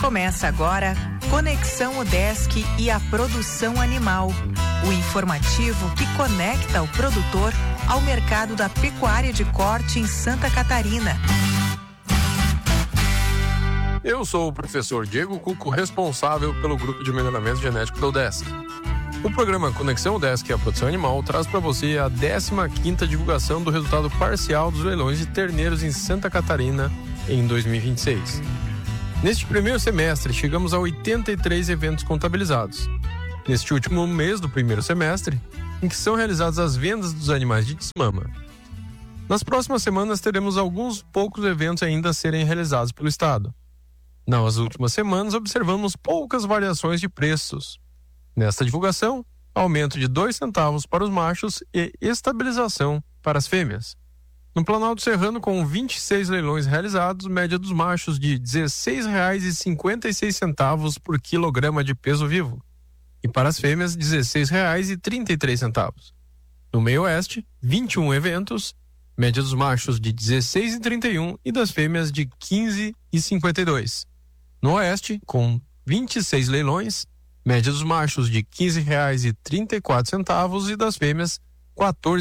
Começa agora Conexão UDESC e a produção animal. O informativo que conecta o produtor ao mercado da pecuária de corte em Santa Catarina. Eu sou o professor Diego Cuco, responsável pelo grupo de melhoramento genético da UDESC. O programa Conexão UDESC e a produção animal traz para você a 15ª divulgação do resultado parcial dos leilões de terneiros em Santa Catarina em 2026. Neste primeiro semestre, chegamos a 83 eventos contabilizados. Neste último mês do primeiro semestre, em que são realizadas as vendas dos animais de desmama. Nas próximas semanas, teremos alguns poucos eventos ainda a serem realizados pelo Estado. Nas últimas semanas, observamos poucas variações de preços. Nesta divulgação, aumento de 2 centavos para os machos e estabilização para as fêmeas. No Planalto Serrano, com 26 leilões realizados, média dos machos de R$ 16,56 por quilograma de peso vivo. E para as fêmeas, R$ 16,33. No Meio Oeste, 21 eventos, média dos machos de R$ 16,31 e das fêmeas de R$ 15,52. No Oeste, com 26 leilões, média dos machos de R$ 15,34 e das fêmeas R$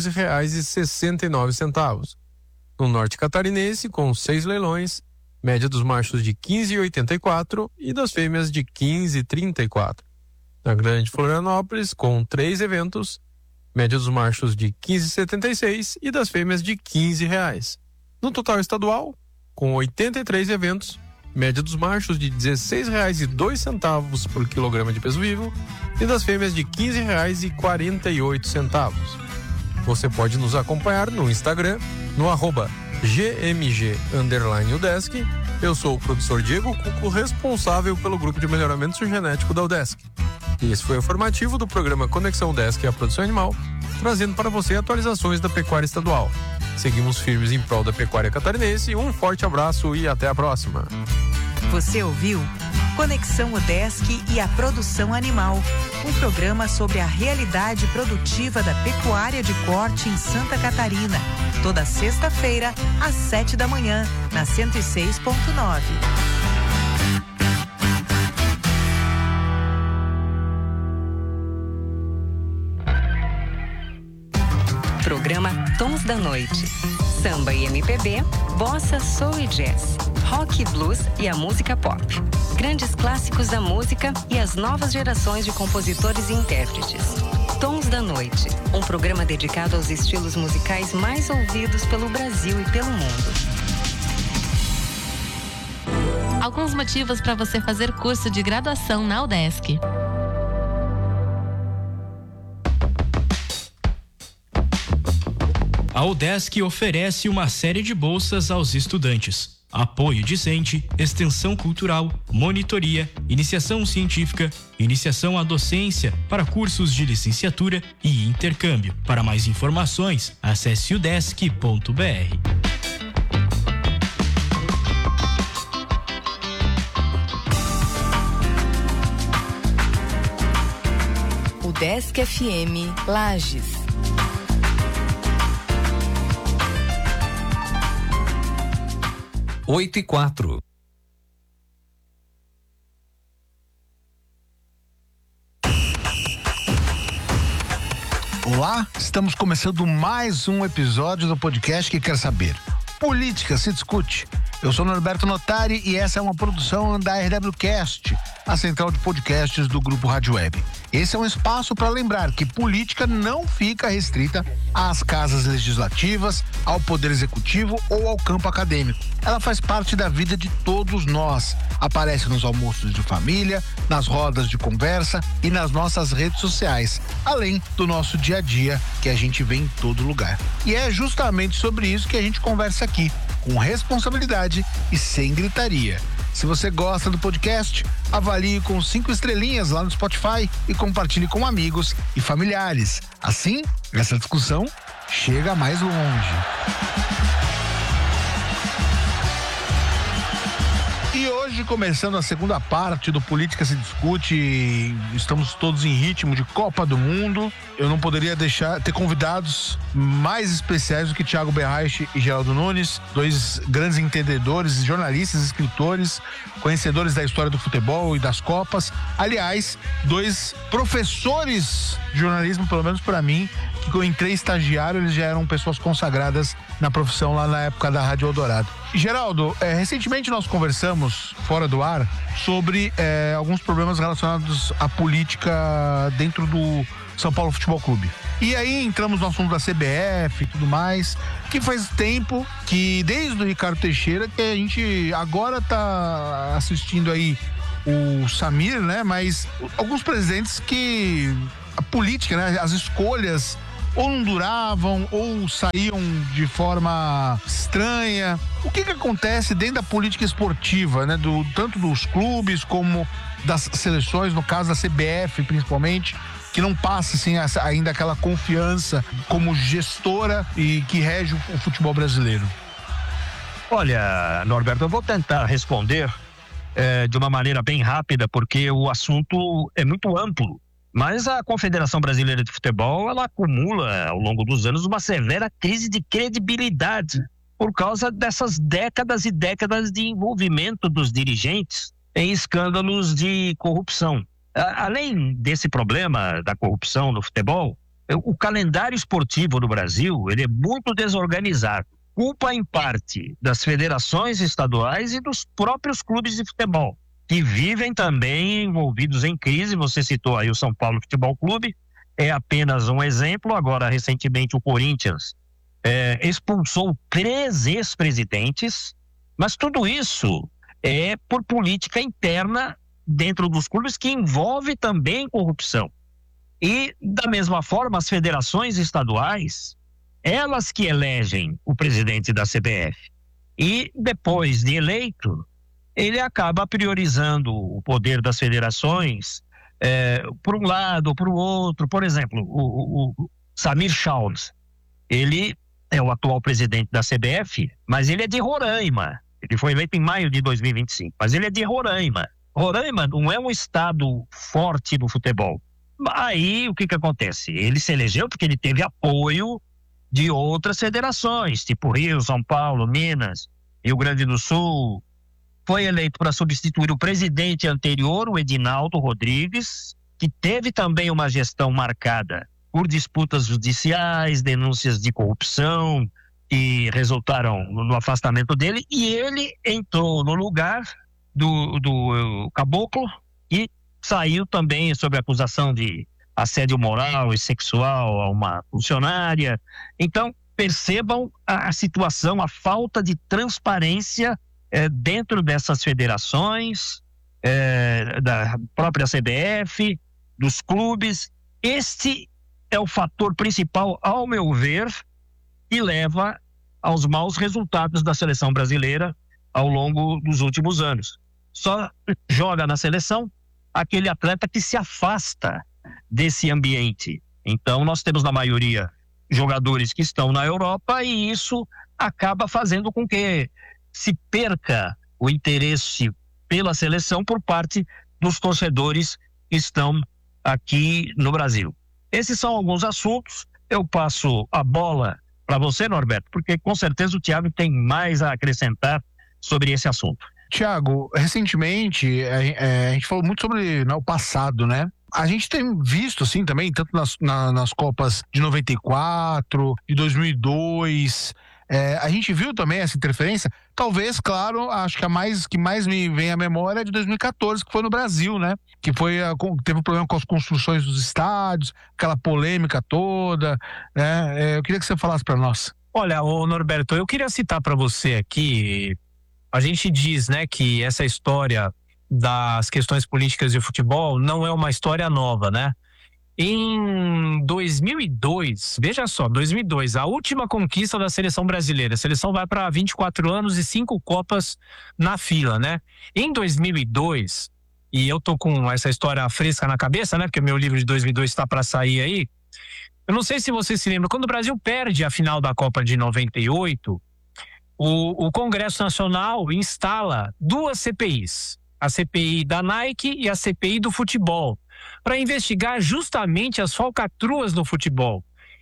14,69. No Norte Catarinense, com 6 leilões, média dos machos de R$ 15,84 e das fêmeas de R$ 15,34. Na Grande Florianópolis, com 3 eventos, média dos machos de R$ 15,76 e das fêmeas de R$ 15. No total estadual, com 83 eventos, média dos machos de R$ 16,02 por quilograma de peso vivo e das fêmeas de R$ 15,48. Você pode nos acompanhar no Instagram, no @GMG_UDESC. Eu sou o professor Diego Cuco, responsável pelo grupo de melhoramento genético da UDESC. E esse foi o informativo do programa Conexão UDESC e a produção animal, trazendo para você atualizações da pecuária estadual. Seguimos firmes em prol da pecuária catarinense. Um forte abraço e até a próxima. Você ouviu Conexão UDESC e a produção animal, um programa sobre a realidade produtiva da pecuária de corte em Santa Catarina, toda sexta-feira às 7 da manhã, na 106.9. Programa Tons da Noite. Samba e MPB, bossa, soul e jazz, rock e blues e a música pop. Grandes clássicos da música e as novas gerações de compositores e intérpretes. Tons da Noite, um programa dedicado aos estilos musicais mais ouvidos pelo Brasil e pelo mundo. Alguns motivos para você fazer curso de graduação na UDESC. A UDESC oferece uma série de bolsas aos estudantes: apoio discente, extensão cultural, monitoria, iniciação científica, iniciação à docência para cursos de licenciatura e intercâmbio. Para mais informações, acesse udesc.br. UDESC FM Lages. Oito e 4. Olá, estamos começando mais um episódio do podcast que quer saber. Política se discute. Eu sou Norberto Notari e essa é uma produção da RWCast, a central de podcasts do Grupo Rádio Web. Esse é um espaço para lembrar que política não fica restrita às casas legislativas, ao poder executivo ou ao campo acadêmico. Ela faz parte da vida de todos nós. Aparece nos almoços de família, nas rodas de conversa e nas nossas redes sociais, além do nosso dia a dia que a gente vê em todo lugar. E é justamente sobre isso que a gente conversa aqui, com responsabilidade e sem gritaria. Se você gosta do podcast, avalie com 5 estrelinhas lá no Spotify e compartilhe com amigos e familiares. Assim, essa discussão chega mais longe. E hoje, começando a segunda parte do Política se Discute, estamos todos em ritmo de Copa do Mundo. Eu não poderia deixar ter convidados mais especiais do que Thiago Berraich e Geraldo Nunes, dois grandes entendedores, jornalistas, escritores, conhecedores da história do futebol e das Copas. Aliás, dois professores de jornalismo, pelo menos para mim, que eu entrei estagiário, eles já eram pessoas consagradas na profissão lá na época da Rádio Eldorado. E, Geraldo, recentemente nós conversamos, fora do ar, sobre alguns problemas relacionados à política dentro do São Paulo Futebol Clube. E aí entramos no assunto da CBF e tudo mais, que faz tempo que, desde o Ricardo Teixeira, que a gente agora tá assistindo aí o Samir, né? Mas alguns presidentes que a política, né? As escolhas ou não duravam, ou saíam de forma estranha. O que acontece dentro da política esportiva, né? Tanto dos clubes como das seleções, no caso da CBF principalmente, que não passa assim, ainda aquela confiança como gestora e que rege o futebol brasileiro? Olha, Norberto, eu vou tentar responder de uma maneira bem rápida, porque o assunto é muito amplo. Mas a Confederação Brasileira de Futebol, ela acumula, ao longo dos anos, uma severa crise de credibilidade por causa dessas décadas e décadas de envolvimento dos dirigentes em escândalos de corrupção. Além desse problema da corrupção no futebol, o calendário esportivo no Brasil, ele é muito desorganizado. Culpa, em parte, das federações estaduais e dos próprios clubes de futebol, que vivem também envolvidos em crise. Você citou aí o São Paulo Futebol Clube, é apenas um exemplo. Agora, recentemente, o Corinthians expulsou 3 ex-presidentes, mas tudo isso é por política interna dentro dos clubes, que envolve também corrupção. E, da mesma forma, as federações estaduais, elas que elegem o presidente da CBF. E, depois de eleito, ele acaba priorizando o poder das federações por um lado ou por outro. Por exemplo, o Samir Chowles, ele é o atual presidente da CBF, mas ele é de Roraima. Ele foi eleito em maio de 2025, mas ele é de Roraima. Roraima não é um estado forte do futebol. Aí, o que acontece? Ele se elegeu porque ele teve apoio de outras federações, tipo Rio, São Paulo, Minas, Rio Grande do Sul. Foi eleito para substituir o presidente anterior, o Edinaldo Rodrigues, que teve também uma gestão marcada por disputas judiciais, denúncias de corrupção, que resultaram no afastamento dele, e ele entrou no lugar do Caboclo e saiu também sob acusação de assédio moral e sexual a uma funcionária. Então, percebam a situação, a falta de transparência dentro dessas federações, da própria CBF, dos clubes. Este é o fator principal, ao meu ver, que leva aos maus resultados da seleção brasileira ao longo dos últimos anos. Só joga na seleção aquele atleta que se afasta desse ambiente. Então, nós temos, na maioria, jogadores que estão na Europa, e isso acaba fazendo com que se perca o interesse pela seleção por parte dos torcedores que estão aqui no Brasil. Esses são alguns assuntos. Eu passo a bola para você, Norberto, porque com certeza o Thiago tem mais a acrescentar sobre esse assunto. Thiago, recentemente a gente falou muito sobre o passado, né? A gente tem visto, assim, também, tanto nas Copas de 94, de 2002, a gente viu também essa interferência. Talvez, claro, acho que que mais me vem à memória é de 2014, que foi no Brasil, né? Que teve um problema com as construções dos estádios, aquela polêmica toda, né? Eu queria que você falasse para nós. Olha, Norberto, eu queria citar para você aqui, a gente diz, né, que essa história das questões políticas de futebol não é uma história nova, né? Em 2002, veja só, 2002, a última conquista da seleção brasileira. A seleção vai para 24 anos e 5 Copas na fila, né? Em 2002, e eu tô com essa história fresca na cabeça, né? Porque meu livro de 2002 está para sair aí. Eu não sei se você se lembra, quando o Brasil perde a final da Copa de 98, o Congresso Nacional instala 2 CPIs, a CPI da Nike e a CPI do futebol, para investigar justamente as falcatruas do futebol.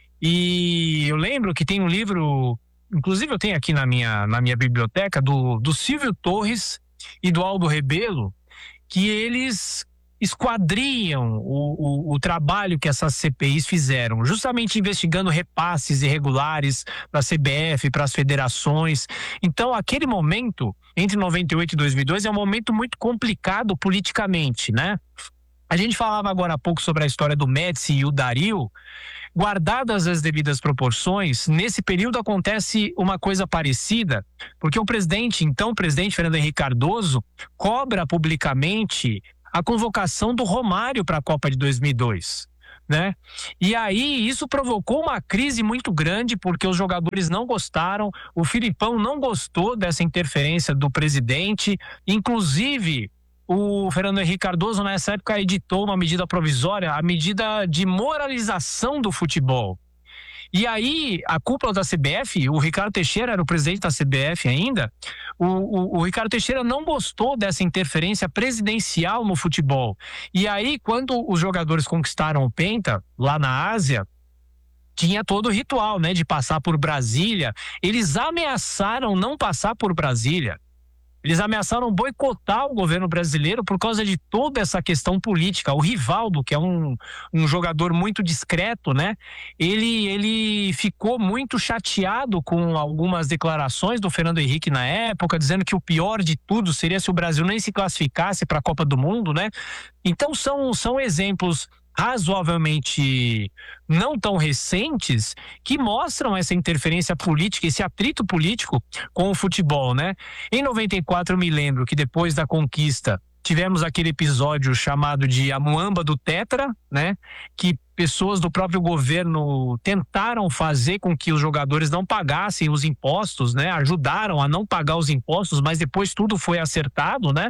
E eu lembro que tem um livro, inclusive eu tenho aqui na minha biblioteca, do Silvio Torres e do Aldo Rebelo, que eles esquadriam o trabalho que essas CPIs fizeram, justamente investigando repasses irregulares para a CBF, para as federações. Então, aquele momento, entre 98 e 2002, é um momento muito complicado politicamente, né? A gente falava agora há pouco sobre a história do Médici e o Dario. Guardadas as devidas proporções, nesse período acontece uma coisa parecida, porque o presidente Fernando Henrique Cardoso, cobra publicamente a convocação do Romário para a Copa de 2002, né? E aí isso provocou uma crise muito grande, porque os jogadores não gostaram, o Filipão não gostou dessa interferência do presidente, inclusive o Fernando Henrique Cardoso nessa época editou uma medida provisória, a medida de moralização do futebol. E aí, a cúpula da CBF, o Ricardo Teixeira era o presidente da CBF ainda, o Ricardo Teixeira não gostou dessa interferência presidencial no futebol. E aí, quando os jogadores conquistaram o Penta, lá na Ásia, tinha todo o ritual, né, de passar por Brasília. Eles ameaçaram não passar por Brasília. Eles ameaçaram boicotar o governo brasileiro por causa de toda essa questão política. O Rivaldo, que é um jogador muito discreto, né? Ele ficou muito chateado com algumas declarações do Fernando Henrique na época, dizendo que o pior de tudo seria se o Brasil nem se classificasse para a Copa do Mundo, né? Então são exemplos razoavelmente não tão recentes que mostram essa interferência política, esse atrito político com o futebol, né? Em 94 eu me lembro que depois da conquista tivemos aquele episódio chamado de a muamba do Tetra, né? Que pessoas do próprio governo tentaram fazer com que os jogadores não pagassem os impostos, né? Ajudaram a não pagar os impostos, mas depois tudo foi acertado, né?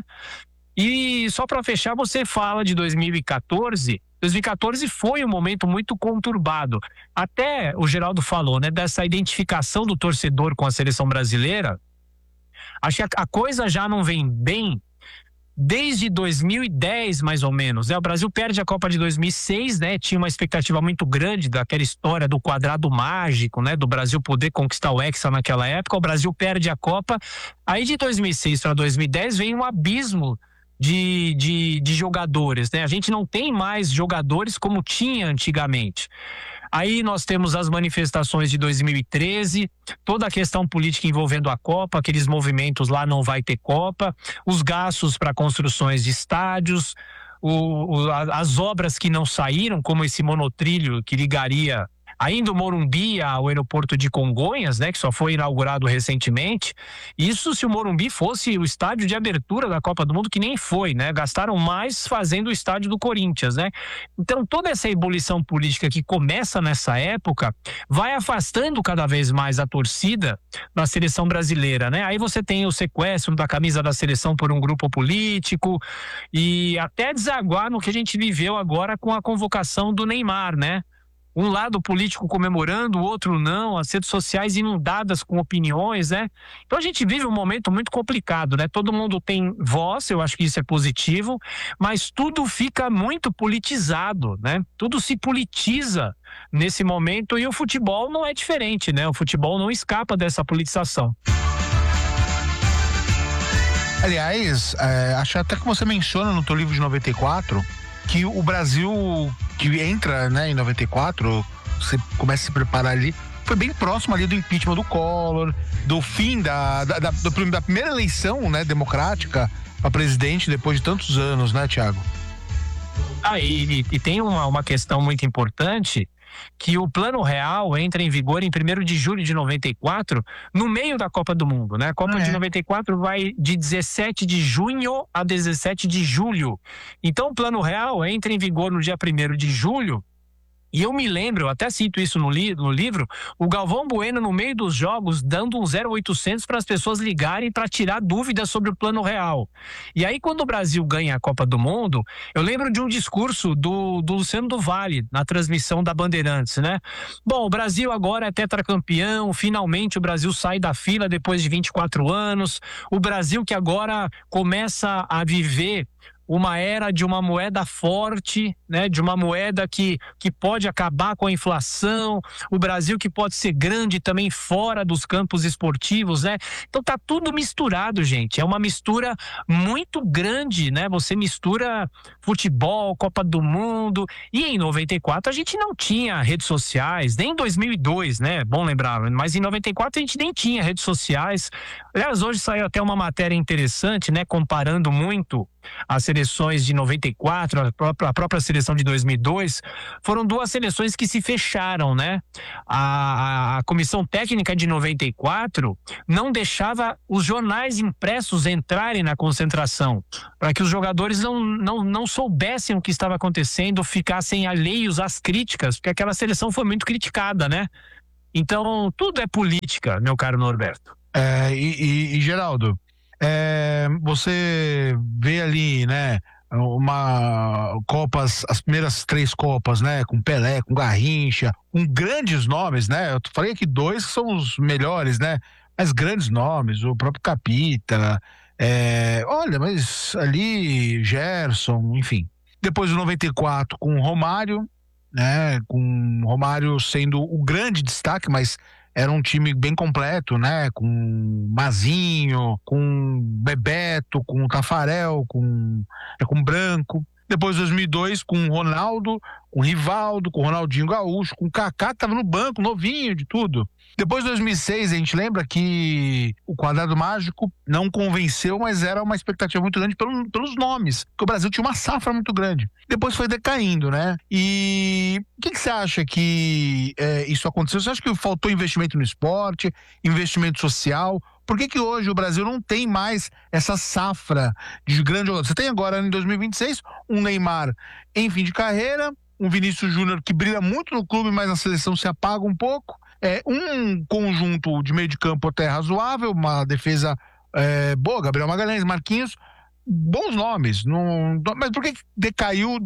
E só para fechar, você fala de 2014. 2014 foi um momento muito conturbado. Até o Geraldo falou, né, dessa identificação do torcedor com a seleção brasileira. Acho que a coisa já não vem bem desde 2010, mais ou menos, né? O Brasil perde a Copa de 2006, né? Tinha uma expectativa muito grande daquela história do quadrado mágico, né? Do Brasil poder conquistar o Hexa naquela época. O Brasil perde a Copa. Aí de 2006 para 2010 vem um abismo de jogadores, né? A gente não tem mais jogadores como tinha antigamente. Aí nós temos as manifestações de 2013, toda a questão política envolvendo a Copa, aqueles movimentos lá não vai ter Copa, os gastos para construções de estádios, as obras que não saíram, como esse monotrilho que ligaria ainda o Morumbi ao aeroporto de Congonhas, né, que só foi inaugurado recentemente. Isso se o Morumbi fosse o estádio de abertura da Copa do Mundo, que nem foi, né? Gastaram mais fazendo o estádio do Corinthians, né? Então toda essa ebulição política que começa nessa época vai afastando cada vez mais a torcida da seleção brasileira, né? Aí você tem o sequestro da camisa da seleção por um grupo político e até desaguar no que a gente viveu agora com a convocação do Neymar, né? Um lado político comemorando, o outro não, as redes sociais inundadas com opiniões, né? Então a gente vive um momento muito complicado, né? Todo mundo tem voz, eu acho que isso é positivo, mas tudo fica muito politizado, né? Tudo se politiza nesse momento e o futebol não é diferente, né? O futebol não escapa dessa politização. Aliás, acho até que você menciona no teu livro de 94 que o Brasil, que entra, né, em 94, você começa a se preparar ali, foi bem próximo ali do impeachment do Collor, do fim da primeira eleição, né, democrática para presidente depois de tantos anos, né, Thiago? E tem uma questão muito importante, que o Plano Real entra em vigor em 1º de julho de 94, no meio da Copa do Mundo, né? A Copa de 94 vai de 17 de junho a 17 de julho. Então o Plano Real entra em vigor no dia 1º de julho E eu me lembro, eu até cito isso no livro, o Galvão Bueno, no meio dos jogos, dando um 0800 para as pessoas ligarem para tirar dúvidas sobre o plano real. E aí, quando o Brasil ganha a Copa do Mundo, eu lembro de um discurso do Luciano do Vale, na transmissão da Bandeirantes, né? Bom, o Brasil agora é tetracampeão, finalmente o Brasil sai da fila depois de 24 anos, o Brasil que agora começa a viver uma era de uma moeda forte, né? De uma moeda que pode acabar com a inflação, o Brasil que pode ser grande também fora dos campos esportivos, né? Então tá tudo misturado, gente, é uma mistura muito grande, né? Você mistura futebol, Copa do Mundo, e em 94 a gente não tinha redes sociais, nem em 2002, né? Bom lembrar, mas em 94 a gente nem tinha redes sociais. Aliás, hoje saiu até uma matéria interessante, né? Comparando muito as seleções de 94, a própria seleção de 2002, foram duas seleções que se fecharam, né? A comissão técnica de 94 não deixava os jornais impressos entrarem na concentração, para que os jogadores não soubessem o que estava acontecendo, ficassem alheios às críticas, porque aquela seleção foi muito criticada, né? Então, tudo é política, meu caro Norberto. E Geraldo, você vê ali, né, as primeiras 3 Copas, né, com Pelé, com Garrincha, com grandes nomes, né? Eu falei aqui 2 que são os melhores, né? Mas grandes nomes, o próprio Capita, olha, mas ali Gerson, enfim. Depois do 94 com o Romário, né? Com o Romário sendo o grande destaque, mas era um time bem completo, né? Com Mazinho, com Bebeto, com Tafarel, com Branco. Depois, 2002, com Ronaldo, com Rivaldo, com Ronaldinho Gaúcho, com Kaká, tava no banco, novinho, de tudo. Depois, 2006, a gente lembra que o quadrado mágico não convenceu, mas era uma expectativa muito grande pelos nomes, porque o Brasil tinha uma safra muito grande. Depois foi decaindo, né? E o que você acha que isso aconteceu? Você acha que faltou investimento no esporte, investimento social? Por que hoje o Brasil não tem mais essa safra de grandes jogadores? Você tem agora, em 2026, um Neymar em fim de carreira, um Vinícius Júnior que brilha muito no clube, mas na seleção se apaga um pouco, um conjunto de meio de campo até razoável, uma defesa boa, Gabriel Magalhães, Marquinhos, bons nomes, mas por que decaiu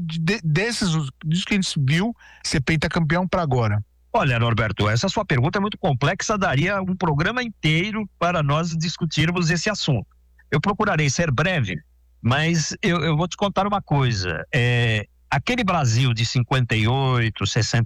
disso que a gente viu ser pentacampeão para agora? Olha, Norberto, essa sua pergunta é muito complexa, daria um programa inteiro para nós discutirmos esse assunto. Eu procurarei ser breve, mas eu vou te contar uma coisa. Aquele Brasil de 58,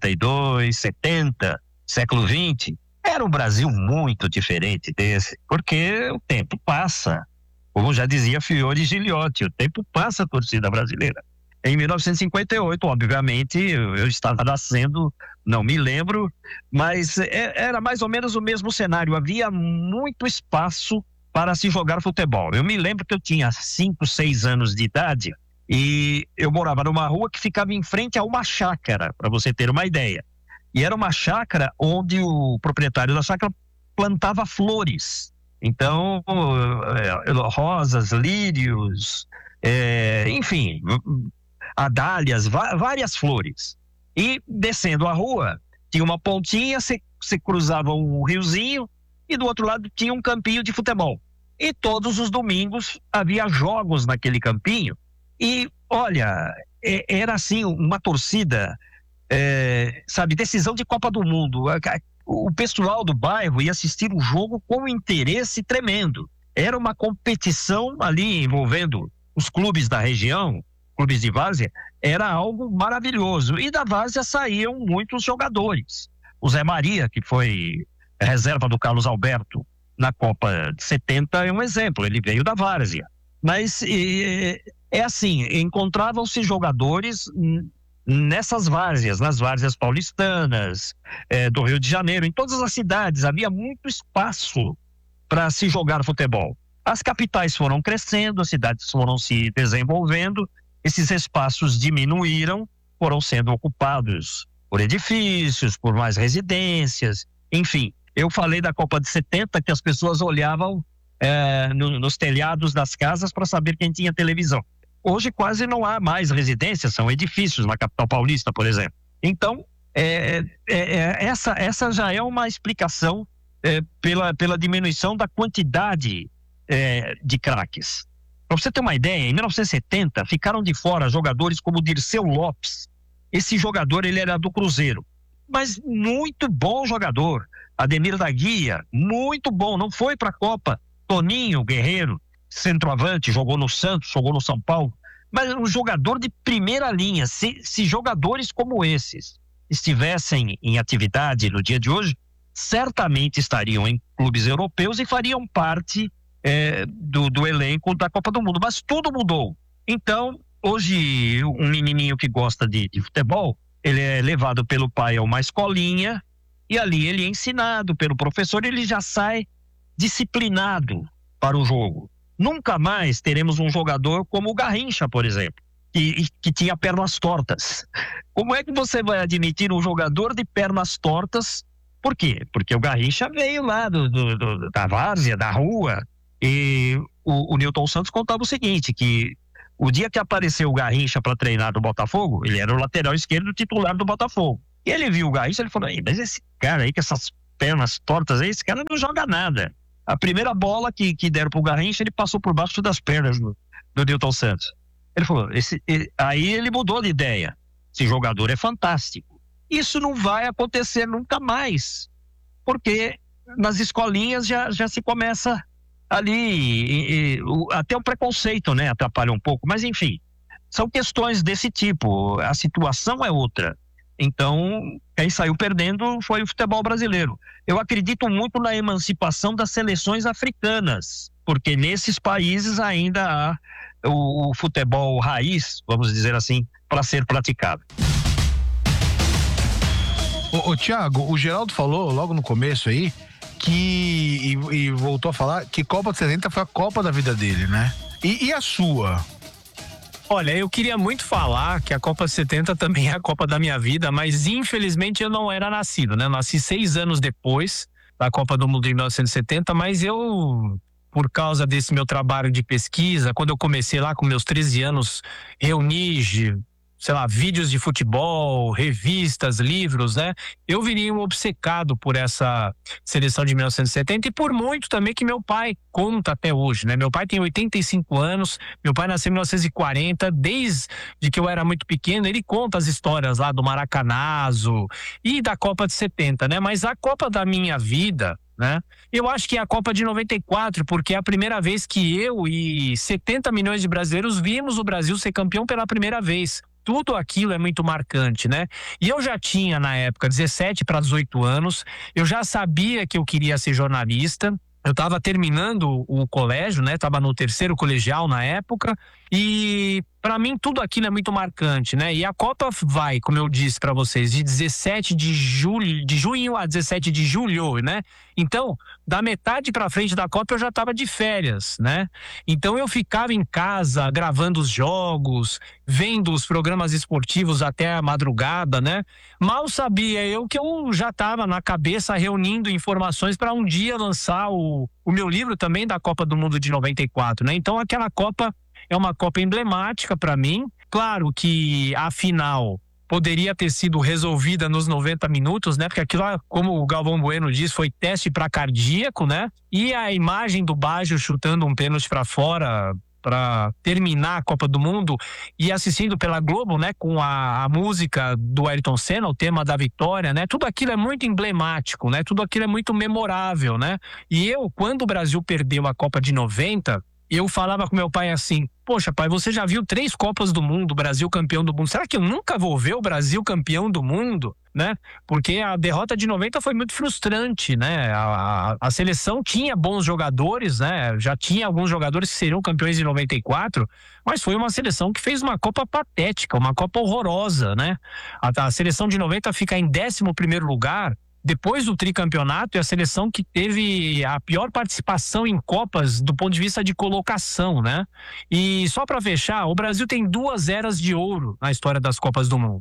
62, 70, século XX, era um Brasil muito diferente desse, porque o tempo passa. Como já dizia Fiore Giliotti, o tempo passa a torcida brasileira. Em 1958, obviamente, eu estava nascendo, não me lembro, mas era mais ou menos o mesmo cenário. Havia muito espaço para se jogar futebol. Eu me lembro que eu tinha 5, 6 anos de idade e eu morava numa rua que ficava em frente a uma chácara, para você ter uma ideia. E era uma chácara onde o proprietário da chácara plantava flores. Então, rosas, lírios, enfim, adálias, várias flores. E descendo a rua, tinha uma pontinha, você cruzava um riozinho e do outro lado tinha um campinho de futebol. E todos os domingos havia jogos naquele campinho. E, olha, era assim uma torcida, sabe, decisão de Copa do Mundo. O pessoal do bairro ia assistir o jogo com um interesse tremendo. Era uma competição ali envolvendo os clubes da região, clubes de várzea, era algo maravilhoso. E da várzea saíam muitos jogadores. O Zé Maria, que foi reserva do Carlos Alberto na Copa de 70, é um exemplo, ele veio da várzea. Mas assim, encontravam-se jogadores nessas várzeas, nas várzeas paulistanas, do Rio de Janeiro, em todas as cidades, havia muito espaço para se jogar futebol. As capitais foram crescendo, as cidades foram se desenvolvendo, esses espaços diminuíram, foram sendo ocupados por edifícios, por mais residências, enfim. Eu falei da Copa de 70 que as pessoas olhavam nos telhados das casas para saber quem tinha televisão. Hoje quase não há mais residências, são edifícios na capital paulista, por exemplo. Então, Essa já é uma explicação pela diminuição da quantidade de craques. Para você ter uma ideia, em 1970 ficaram de fora jogadores como Dirceu Lopes. Esse jogador ele era do Cruzeiro, mas muito bom jogador. Ademir da Guia, muito bom, não foi para a Copa. Toninho Guerreiro, centroavante, jogou no Santos, jogou no São Paulo, mas um jogador de primeira linha. Se jogadores como esses estivessem em atividade no dia de hoje, certamente estariam em clubes europeus e fariam parte do elenco da Copa do Mundo, mas tudo mudou. Então, hoje, um menininho que gosta de futebol, ele é levado pelo pai a uma escolinha e ali ele é ensinado pelo professor, ele já sai disciplinado para o jogo. Nunca mais teremos um jogador como o Garrincha, por exemplo, que tinha pernas tortas. Como é que você vai admitir um jogador de pernas tortas? Por quê? Porque o Garrincha veio lá da várzea, da rua, e o Newton Santos contava o seguinte, que o dia que apareceu o Garrincha para treinar do Botafogo, ele era o lateral esquerdo titular do Botafogo. E ele viu o Garrincha, ele falou, mas esse cara aí com essas pernas tortas aí, esse cara não joga nada. A primeira bola que deram pro Garrincha, ele passou por baixo das pernas do Newton Santos. Ele falou, aí ele mudou de ideia. Esse jogador é fantástico. Isso não vai acontecer nunca mais, porque nas escolinhas já se começa ali, até o preconceito, né, atrapalha um pouco, mas enfim, são questões desse tipo, a situação é outra. Então, quem saiu perdendo foi o futebol brasileiro. Eu acredito muito na emancipação das seleções africanas, porque nesses países ainda há o futebol raiz, vamos dizer assim, para ser praticado. Ô Thiago, o Geraldo falou logo no começo aí e voltou a falar que Copa de 70 foi a Copa da vida dele, né? E a sua? Olha, eu queria muito falar que a Copa 70 também é a Copa da minha vida, mas infelizmente eu não era nascido, né? Eu nasci 6 anos depois da Copa do Mundo de 1970, mas eu, por causa desse meu trabalho de pesquisa, quando eu comecei lá com meus 13 anos, reuni, sei lá, vídeos de futebol, revistas, livros, né? Eu viria um obcecado por essa seleção de 1970 e por muito também que meu pai conta até hoje, né? Meu pai tem 85 anos, meu pai nasceu em 1940, desde que eu era muito pequeno, ele conta as histórias lá do Maracanazo e da Copa de 70, né? Mas a Copa da minha vida, né? Eu acho que é a Copa de 94, porque é a primeira vez que eu e 70 milhões de brasileiros vimos o Brasil ser campeão pela primeira vez. Tudo aquilo é muito marcante, né? E eu já tinha, na época, 17 para 18 anos, eu já sabia que eu queria ser jornalista, eu estava terminando o colégio, né? Estava no 3º colegial na época, e para mim tudo aquilo é muito marcante, né? E a Copa vai, como eu disse para vocês, de 17 de junho a 17 de julho, né? Então, da metade para frente da Copa eu já estava de férias, né? Então eu ficava em casa gravando os jogos, vendo os programas esportivos até a madrugada, né? Mal sabia eu que eu já estava na cabeça reunindo informações para um dia lançar o meu livro também da Copa do Mundo de 94, né? Então aquela Copa é uma Copa emblemática para mim. Claro que a final poderia ter sido resolvida nos 90 minutos, né? Porque aquilo, como o Galvão Bueno diz, foi teste para cardíaco, né? E a imagem do Baggio chutando um pênalti para fora para terminar a Copa do Mundo e assistindo pela Globo, né, com a música do Ayrton Senna, o tema da vitória, né, tudo aquilo é muito emblemático, né, tudo aquilo é muito memorável, né, e eu, quando o Brasil perdeu a Copa de 90, eu falava com meu pai assim, poxa pai, você já viu 3 Copas do Mundo, Brasil campeão do mundo, será que eu nunca vou ver o Brasil campeão do mundo, né? Porque a derrota de 90 foi muito frustrante, né? A seleção tinha bons jogadores, né? Já tinha alguns jogadores que seriam campeões em 94, mas foi uma seleção que fez uma Copa patética, uma Copa horrorosa, né? A seleção de 90 fica em 11º lugar, depois do tricampeonato, é a seleção que teve a pior participação em Copas do ponto de vista de colocação, né? E só para fechar, o Brasil tem 2 eras de ouro na história das Copas do Mundo, né?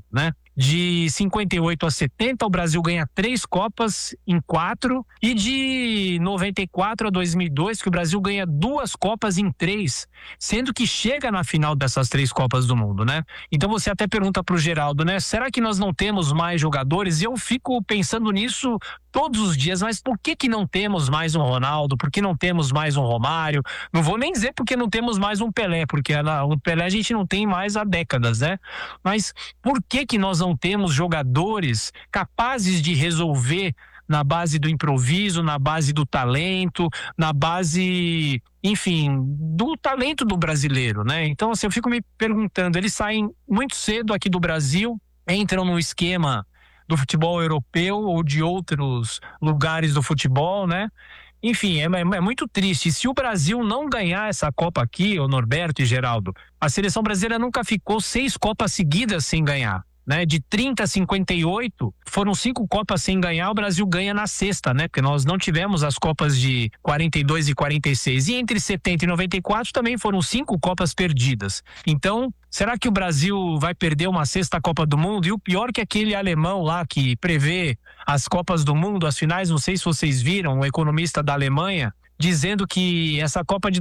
De 58 a 70, o Brasil ganha 3 Copas em 4. E de 94 a 2002, que o Brasil ganha 2 Copas em 3. Sendo que chega na final dessas 3 Copas do Mundo, né? Então você até pergunta pro Geraldo, né? Será que nós não temos mais jogadores? E eu fico pensando nisso todos os dias, mas por que não temos mais um Ronaldo? Por que não temos mais um Romário? Não vou nem dizer porque não temos mais um Pelé, porque o Pelé a gente não tem mais há décadas, né? Mas por que nós não temos jogadores capazes de resolver na base do improviso, na base do talento, na base, enfim, do talento do brasileiro, né? Então, assim, eu fico me perguntando, eles saem muito cedo aqui do Brasil, entram no esquema do futebol europeu ou de outros lugares do futebol, né? Enfim, é muito triste. E se o Brasil não ganhar essa Copa aqui, o Norberto e Geraldo, a seleção brasileira nunca ficou 6 Copas seguidas sem ganhar. Né, de 30 a 58, foram 5 Copas sem ganhar, o Brasil ganha na sexta, né? Porque nós não tivemos as Copas de 42 e 46. E entre 70 e 94 também foram 5 Copas perdidas. Então, será que o Brasil vai perder uma 6ª Copa do Mundo? E o pior que aquele alemão lá que prevê as Copas do Mundo, as finais, não sei se vocês viram, o economista da Alemanha, dizendo que essa Copa de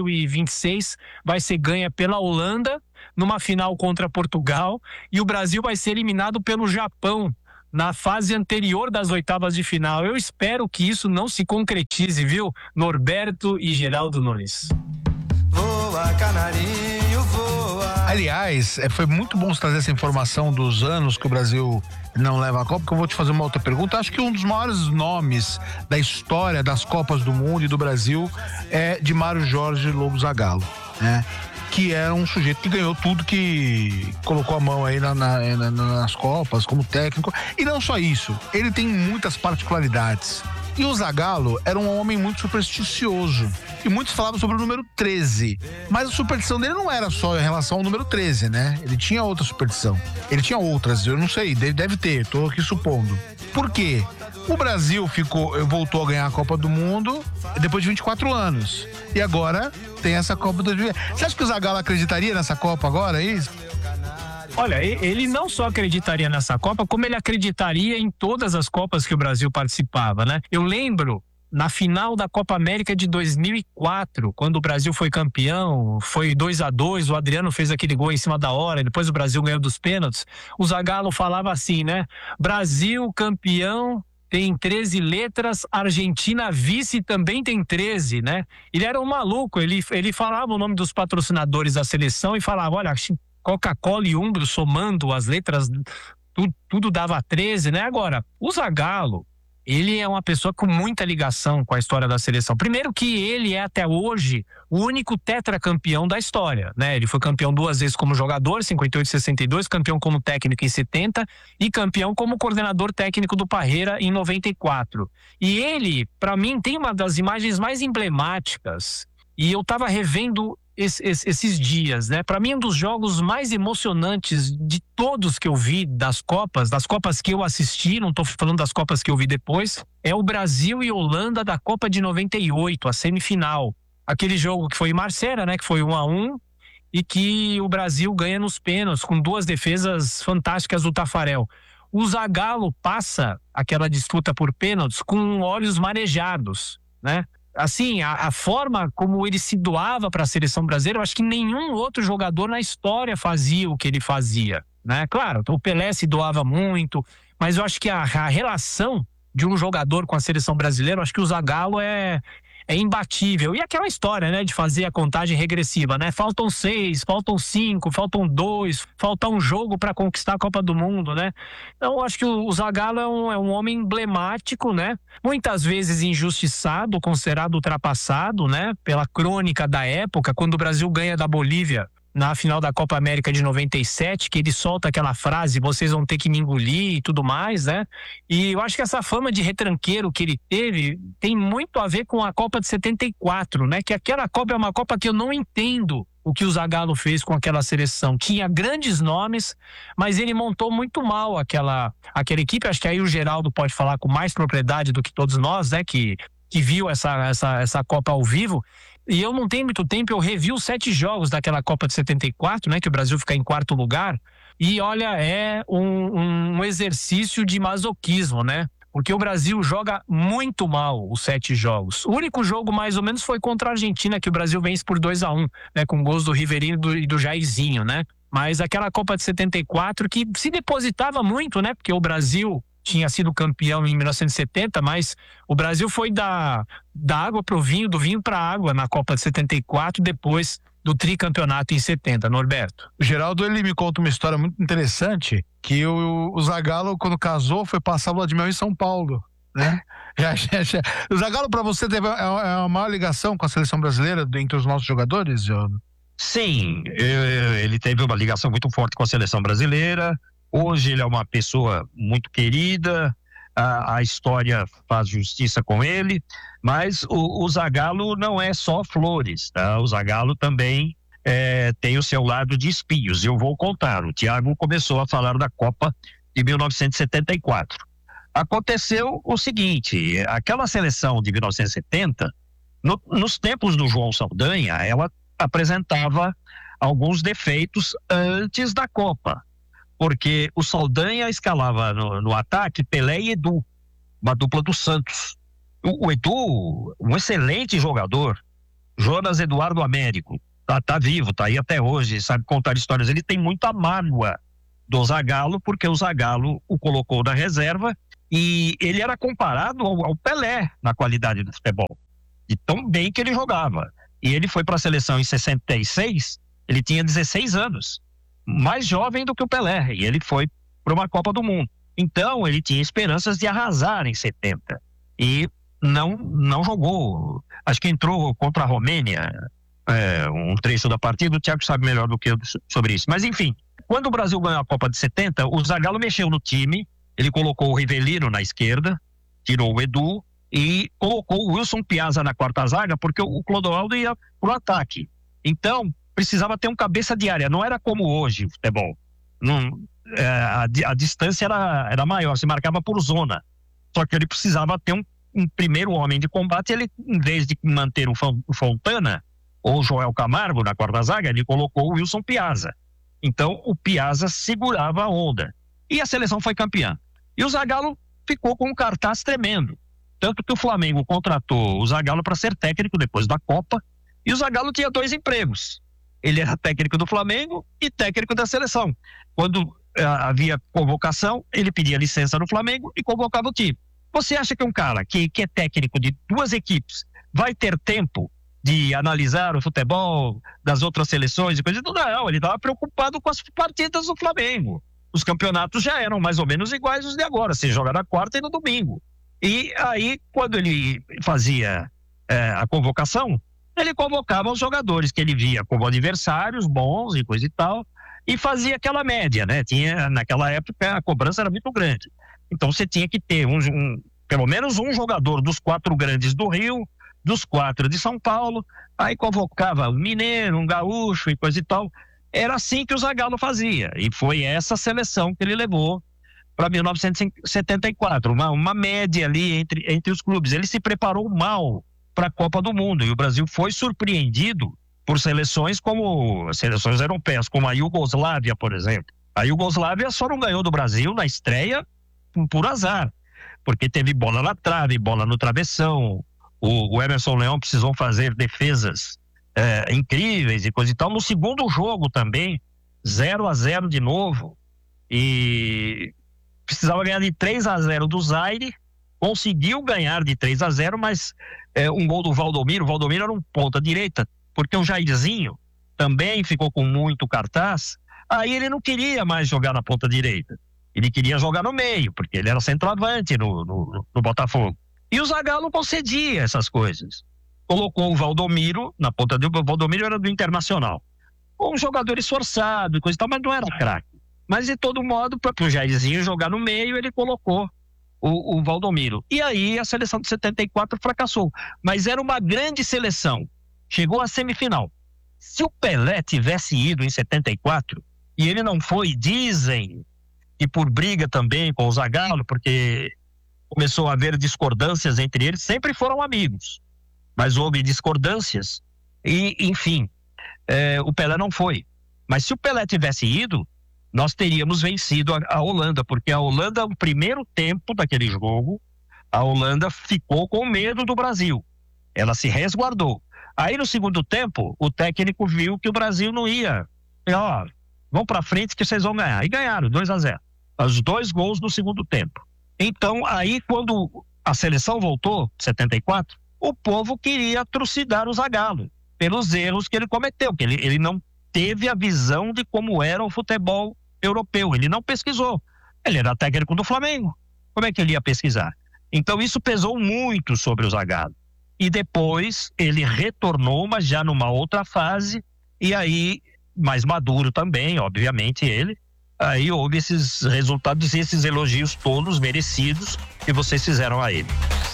2026 vai ser ganha pela Holanda, numa final contra Portugal, e o Brasil vai ser eliminado pelo Japão na fase anterior das oitavas de final. Eu espero que isso não se concretize, viu? Norberto e Geraldo Nunes. Voa, canarinho, voa. Aliás, foi muito bom você trazer essa informação dos anos que o Brasil não leva a Copa, porque eu vou te fazer uma outra pergunta. Acho que um dos maiores nomes da história das Copas do Mundo e do Brasil é de Mário Jorge Lobo Zagallo, né? Que era um sujeito que ganhou tudo, que colocou a mão aí nas Copas como técnico. E não só isso, ele tem muitas particularidades. E o Zagallo era um homem muito supersticioso. E muitos falavam sobre o número 13. Mas a superstição dele não era só em relação ao número 13, né? Ele tinha outra superstição. Ele tinha outras, eu não sei, deve ter, tô aqui supondo. Por quê? O Brasil voltou a ganhar a Copa do Mundo depois de 24 anos. E agora tem essa Copa do Mundo. Você acha que o Zagallo acreditaria nessa Copa agora, é isso? Olha, ele não só acreditaria nessa Copa, como ele acreditaria em todas as Copas que o Brasil participava, né? Eu lembro, na final da Copa América de 2004, quando o Brasil foi campeão, foi 2-2, o Adriano fez aquele gol em cima da hora, depois o Brasil ganhou dos pênaltis, o Zagallo falava assim, né? Brasil campeão tem 13 letras, Argentina vice também tem 13, né? Ele era um maluco, ele falava o nome dos patrocinadores da seleção e falava, olha, Coca-Cola e Umbro somando as letras, tudo dava 13, né? Agora, o Zagallo, ele é uma pessoa com muita ligação com a história da seleção. Primeiro que ele é até hoje o único tetracampeão da história, né? Ele foi campeão 2 vezes como jogador, 58 e 62, campeão como técnico em 70 e campeão como coordenador técnico do Parreira em 94. E ele, para mim, tem uma das imagens mais emblemáticas, e eu tava revendo esses dias, né? Para mim, um dos jogos mais emocionantes de todos que eu vi das Copas que eu assisti, não tô falando das Copas que eu vi depois, é o Brasil e Holanda da Copa de 98, a semifinal. Aquele jogo que foi em Marcera, né? Que foi 1-1 e que o Brasil ganha nos pênaltis com 2 defesas fantásticas do Tafarel. O Zagallo passa aquela disputa por pênaltis com olhos marejados, né? Assim, a forma como ele se doava para a seleção brasileira, eu acho que nenhum outro jogador na história fazia o que ele fazia, né? Claro, o Pelé se doava muito, mas eu acho que a relação de um jogador com a seleção brasileira, eu acho que o Zagallo é imbatível. E aquela história, né, de fazer a contagem regressiva, né? Faltam 6, faltam 5, faltam 2, falta um jogo para conquistar a Copa do Mundo, né? Então, eu acho que o Zagallo é um homem emblemático, né? Muitas vezes injustiçado, considerado ultrapassado, né? Pela crônica da época, quando o Brasil ganha da Bolívia na final da Copa América de 97, que ele solta aquela frase, vocês vão ter que me engolir e tudo mais, né? E eu acho que essa fama de retranqueiro que ele teve tem muito a ver com a Copa de 74, né? Que aquela Copa é uma Copa que eu não entendo o que o Zagallo fez com aquela seleção. Tinha grandes nomes, mas ele montou muito mal aquela equipe. Acho que aí o Geraldo pode falar com mais propriedade do que todos nós, né? Que viu essa Copa ao vivo. E eu não tenho muito tempo, eu revi os 7 jogos daquela Copa de 74, né? Que o Brasil fica em 4º lugar. E olha, é um exercício de masoquismo, né? Porque o Brasil joga muito mal os 7 jogos. O único jogo, mais ou menos, foi contra a Argentina, que o Brasil vence por 2-1, né? Com gols do Riveirinho e do Jairzinho, né? Mas aquela Copa de 74 que se depositava muito, né? Porque o Brasil tinha sido campeão em 1970, mas o Brasil foi da água para o vinho, do vinho para a água na Copa de 74, depois do tricampeonato em 70, Norberto. O Geraldo, ele me conta uma história muito interessante, que o Zagallo, quando casou, foi passar a lua de mel em São Paulo, né? O Zagallo, para você, teve a maior ligação com a seleção brasileira entre os nossos jogadores, Geraldo? Sim, ele teve uma ligação muito forte com a seleção brasileira. Hoje ele é uma pessoa muito querida, a história faz justiça com ele, mas o Zagallo não é só flores, tá? O Zagallo também tem o seu lado de espinhos. Eu vou contar. O Thiago começou a falar da Copa de 1974. Aconteceu o seguinte: aquela seleção de 1970, nos tempos do João Saldanha, ela apresentava alguns defeitos antes da Copa. Porque o Saldanha escalava no ataque Pelé e Edu, uma dupla do Santos. O Edu, um excelente jogador, Jonas Eduardo Américo, tá vivo, tá aí até hoje, sabe contar histórias. Ele tem muita mágoa do Zagallo, porque o Zagallo o colocou na reserva e ele era comparado ao Pelé na qualidade do futebol, de tão bem que ele jogava. E ele foi para a seleção em 66, ele tinha 16 anos. Mais jovem do que o Pelé, e ele foi para uma Copa do Mundo. Então ele tinha esperanças de arrasar em 70 e não jogou. Acho que entrou contra a Romênia, um trecho da partida. O Thiago sabe melhor do que eu sobre isso, mas enfim, quando o Brasil ganhou a Copa de 70, o Zagallo mexeu no time. Ele colocou o Rivellino na esquerda, tirou o Edu e colocou o Wilson Piazza na quarta zaga, porque o Clodoaldo ia pro ataque. Então precisava ter um cabeça de área, não era como hoje o futebol. A distância era maior, se marcava por zona. Só que ele precisava ter um primeiro homem de combate. Ele, em vez de manter o Fontana ou o Joel Camargo na quarta zaga, ele colocou o Wilson Piazza. Então o Piazza segurava a onda. E a seleção foi campeã. E o Zagallo ficou com um cartaz tremendo. Tanto que o Flamengo contratou o Zagallo para ser técnico depois da Copa. E o Zagallo tinha 2 empregos. Ele era técnico do Flamengo e técnico da seleção. Quando havia convocação, ele pedia licença no Flamengo e convocava o time. Você acha que um cara que é técnico de 2 equipes vai ter tempo de analisar o futebol das outras seleções e coisa? Não, ele estava preocupado com as partidas do Flamengo. Os campeonatos já eram mais ou menos iguais os de agora, se joga na quarta e no domingo. E aí, quando ele fazia a convocação, ele convocava os jogadores que ele via como adversários bons e coisa e tal, e fazia aquela média, né? Naquela época a cobrança era muito grande. Então você tinha que ter pelo menos um jogador dos 4 grandes do Rio, dos 4 de São Paulo, aí convocava um mineiro, um gaúcho e coisa e tal. Era assim que o Zagallo fazia, e foi essa seleção que ele levou para 1974, uma média ali entre os clubes. Ele se preparou mal para a Copa do Mundo, e o Brasil foi surpreendido por seleções europeias, como a Iugoslávia, por exemplo. A Iugoslávia só não ganhou do Brasil na estreia por azar, porque teve bola na trave, bola no travessão. O Emerson Leão precisou fazer defesas incríveis e coisa e tal. No segundo jogo também, 0-0 de novo, e precisava ganhar de 3-0 do Zaire. Conseguiu ganhar de 3-0, mas um gol do Valdomiro. O Valdomiro era um ponta direita, porque o Jairzinho também ficou com muito cartaz. Aí ele não queria mais jogar na ponta direita. Ele queria jogar no meio, porque ele era centroavante no Botafogo. E o Zagallo concedia essas coisas. Colocou o Valdomiro na ponta direita. O Valdomiro era do Internacional. Um jogador esforçado e coisa e tal, mas não era craque. Mas de todo modo, para o Jairzinho jogar no meio, ele colocou o Valdomiro. E aí a seleção de 74 fracassou. Mas era uma grande seleção. Chegou à semifinal. Se o Pelé tivesse ido em 74, e ele não foi, dizem, e por briga também com o Zagallo, porque começou a haver discordâncias entre eles, sempre foram amigos. Mas houve discordâncias, E, enfim, o Pelé não foi. Mas se o Pelé tivesse ido, nós teríamos vencido a Holanda, porque a Holanda, no primeiro tempo daquele jogo, a Holanda ficou com medo do Brasil. Ela se resguardou. Aí no segundo tempo, o técnico viu que o Brasil não ia. Vão pra frente que vocês vão ganhar. E ganharam, 2-0. Os 2 gols no segundo tempo. Então, aí quando a seleção voltou, 74, o povo queria trucidar o Zagallo pelos erros que ele cometeu, que ele não teve a visão de como era o futebol europeu. Ele não pesquisou. Ele era técnico do Flamengo. Como é que ele ia pesquisar? Então isso pesou muito sobre o Zagallo. E depois ele retornou, mas já numa outra fase, e aí, mais maduro também, obviamente ele, aí houve esses resultados e esses elogios todos merecidos que vocês fizeram a ele.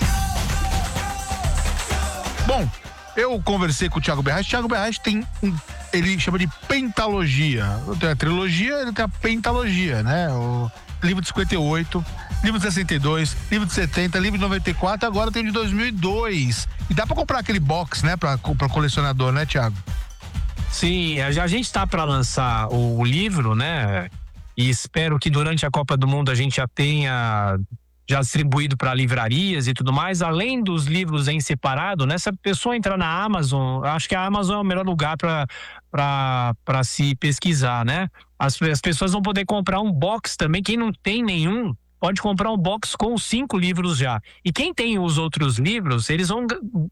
Bom, eu conversei com o Thiago Berrache. Thiago Berrache tem ele chama de pentalogia. Tem a trilogia, ele tem a pentalogia, né? O livro de 58, livro de 62, livro de 70, livro de 94, agora tem o de 2002. E dá pra comprar aquele box, né? Pra colecionador, né, Thiago? Sim, a gente tá para lançar o livro, né? E espero que durante a Copa do Mundo a gente já tenha distribuído para livrarias e tudo mais, além dos livros em separado, né? Se a pessoa entrar na Amazon, acho que a Amazon é o melhor lugar para se pesquisar, né? As pessoas vão poder comprar um box também. Quem não tem nenhum, pode comprar um box com 5 livros já. E quem tem os outros livros, eles vão